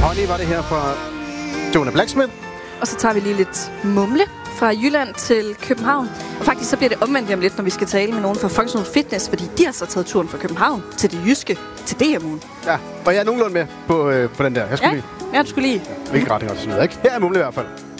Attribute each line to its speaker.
Speaker 1: Honey var det her fra Jonah Blacksmith.
Speaker 2: Og så tager vi lige lidt mumle fra Jylland til København. Og faktisk så bliver det omvendt om lidt, når vi skal tale med nogen fra Functional Fitness, fordi de har så taget turen fra København til det jyske, til DM-ugen.
Speaker 1: Ja, og jeg er nogenlunde med på den der. Jeg skulle lige.
Speaker 2: Ja, du skulle lige.
Speaker 1: Hvilke retninger og så videre, ikke? Her er mumle i hvert fald.